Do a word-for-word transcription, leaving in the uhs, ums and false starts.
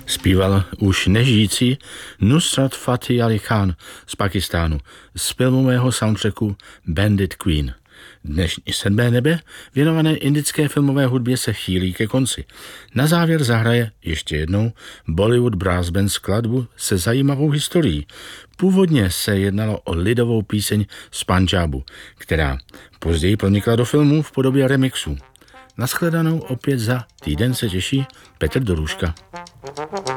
Zpíval už nežijící Nusrat Fateh Ali Khan z Pakistánu z filmového soundtracku Bandit Queen. Dnešní Sedmé nebe, věnované indické filmové hudbě, se chýlí ke konci. Na závěr zahraje ještě jednou Bollywood Brass Band skladbu se zajímavou historií. Původně se jednalo o lidovou píseň z Pandžábu, která později pronikla do filmů v podobě remixu. Naschledanou opět za týden se těší Petr Dorůžka.